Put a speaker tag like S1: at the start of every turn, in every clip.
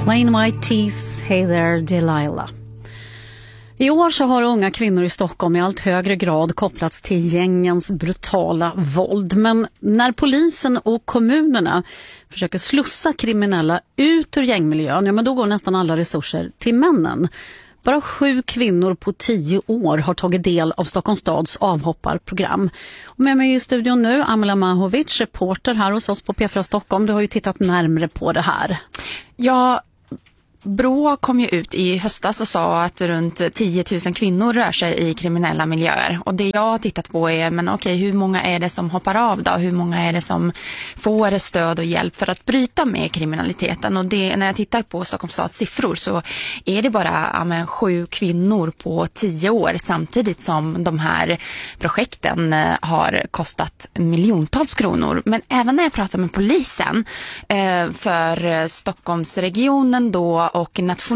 S1: Plain White Tees, Hey There Delilah. I år så har unga kvinnor i Stockholm i allt högre grad kopplats till gängens brutala våld. Men när polisen och kommunerna försöker slussa kriminella ut ur gängmiljön, ja men då går nästan alla resurser till männen. Bara 7 kvinnor på 10 år har tagit del av Stockholms stads avhopparprogram. Och med mig i studion nu, Amela Mahovic, reporter här hos oss på P4 Stockholm. Du har ju tittat närmare på det här.
S2: Ja, Brå kom ju ut i höstas och sa att runt 10 000 kvinnor rör sig i kriminella miljöer. Och det jag har tittat på är, men okej, hur många är det som hoppar av då? Hur många är det som får stöd och hjälp för att bryta med kriminaliteten? Och det, när jag tittar på Stockholms stads siffror så är det bara 7 kvinnor på 10 år, samtidigt som de här projekten har kostat miljontals kronor. Men även när jag pratar med polisen för Stockholmsregionen då och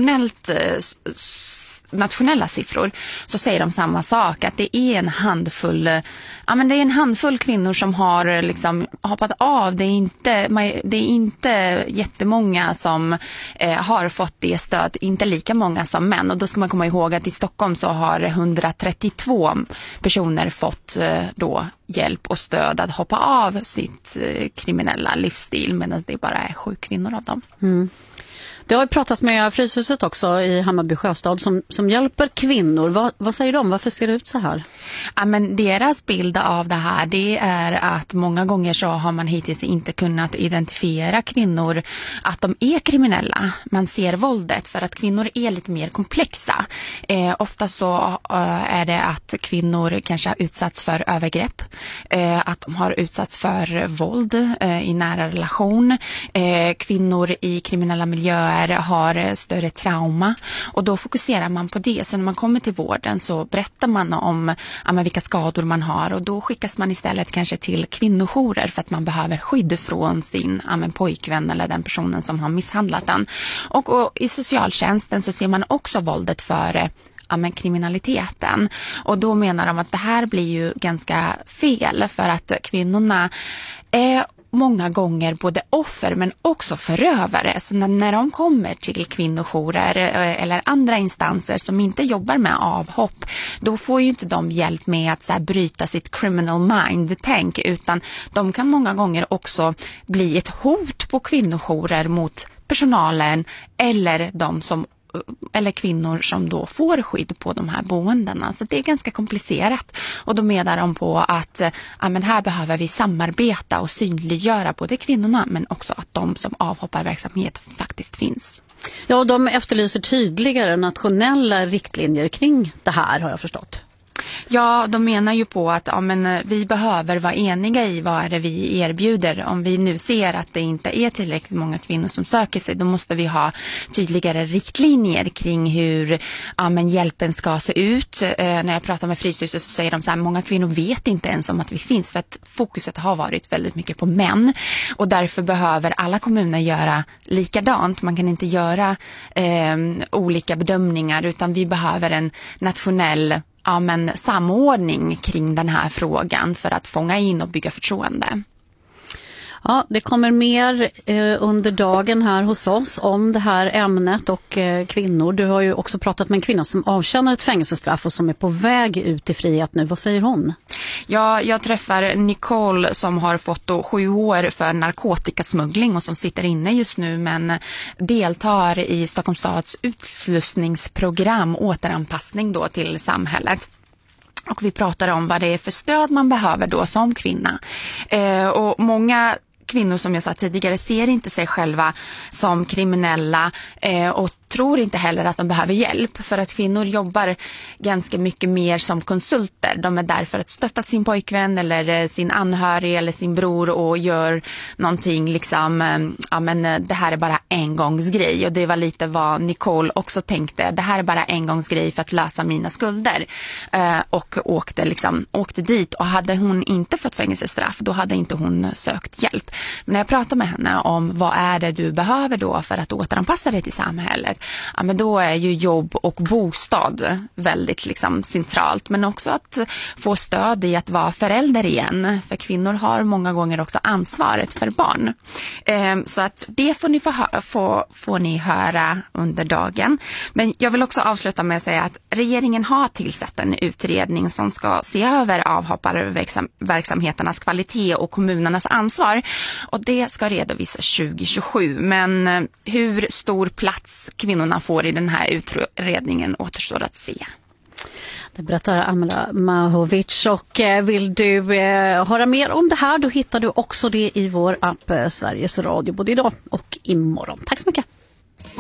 S2: nationella siffror, så säger de samma sak, att det är en handfull kvinnor som har liksom hoppat av. Det är inte jättemånga som har fått det stöd, inte lika många som män. Och då ska man komma ihåg att i Stockholm så har 132 personer fått då hjälp och stöd att hoppa av sitt kriminella livsstil, medan det bara är 7 kvinnor av dem. Mm.
S1: Du har ju pratat med Fryshuset också i Hammarby Sjöstad som hjälper kvinnor. Vad säger de? Varför ser det ut så här?
S2: Ja, men deras bild av det här, det är att många gånger så har man hittills inte kunnat identifiera kvinnor att de är kriminella. Man ser våldet för att kvinnor är lite mer komplexa. Ofta så är det att kvinnor kanske har utsatts för övergrepp. Att de har utsatts för våld i nära relation. Kvinnor i kriminella miljöer har större trauma, och då fokuserar man på det. Så när man kommer till vården så berättar man om vilka skador man har, och då skickas man istället kanske till kvinnojourer för att man behöver skydd från sin pojkvän eller den personen som har misshandlat den. Och i socialtjänsten så ser man också våldet före kriminaliteten, och då menar de att det här blir ju ganska fel, för att kvinnorna är många gånger både offer men också förövare. Så när de kommer till kvinnojourer eller andra instanser som inte jobbar med avhopp, då får ju inte de hjälp med att bryta sitt criminal mind-tänk, utan de kan många gånger också bli ett hot på kvinnojourer mot personalen eller kvinnor som då får skydd på de här boendena. Så det är ganska komplicerat, och då menar de på att här behöver vi samarbeta och synliggöra både kvinnorna men också att de som avhoppar verksamhet faktiskt finns.
S1: Ja, och de efterlyser tydligare nationella riktlinjer kring det här, har jag förstått.
S2: Ja, de menar ju på att vi behöver vara eniga i vad är det vi erbjuder. Om vi nu ser att det inte är tillräckligt många kvinnor som söker sig, då måste vi ha tydligare riktlinjer kring hur hjälpen ska se ut. När jag pratar med Fryshuset så säger de så här: många kvinnor vet inte ens om att vi finns, för att fokuset har varit väldigt mycket på män, och därför behöver alla kommuner göra likadant. Man kan inte göra olika bedömningar, utan vi behöver en nationell samordning kring den här frågan för att fånga in och bygga förtroende.
S1: Ja, det kommer mer under dagen här hos oss om det här ämnet och kvinnor. Du har ju också pratat med en kvinna som avtjänar ett fängelsestraff och som är på väg ut i frihet nu. Vad säger hon?
S2: Ja, jag träffar Nicole som har fått 7 år för narkotikasmuggling och som sitter inne just nu, men deltar i Stockholms stads utslussningsprogram, återanpassning då till samhället. Och vi pratar om vad det är för stöd man behöver då som kvinna. Och många kvinnor, som jag sa tidigare, ser inte sig själva som kriminella och tror inte heller att de behöver hjälp, för att kvinnor jobbar ganska mycket mer som konsulter. De är där för att stötta sin pojkvän eller sin anhörig eller sin bror och gör någonting det här är bara engångsgrej, och det var lite vad Nicole också tänkte. Det här är bara engångsgrej för att lösa mina skulder, och åkte dit, och hade hon inte fått fängelsestraff, då hade inte hon sökt hjälp. Men när jag pratar med henne om vad är det du behöver då för att återanpassa dig till samhället, ja, men då är ju jobb och bostad väldigt liksom centralt, men också att få stöd i att vara förälder igen, för kvinnor har många gånger också ansvaret för barn. Så att det får ni får ni höra under dagen. Men jag vill också avsluta med att säga att regeringen har tillsatt en utredning som ska se över avhopparverksamheternas kvalitet och kommunernas ansvar, och det ska redovisas 2027. Men hur stor plats kvinnorna får i den här utredningen återstår att se.
S1: Det berättar Amela Mahovic, och vill du höra mer om det här, då hittar du också det i vår app Sveriges Radio både idag och imorgon. Tack så mycket.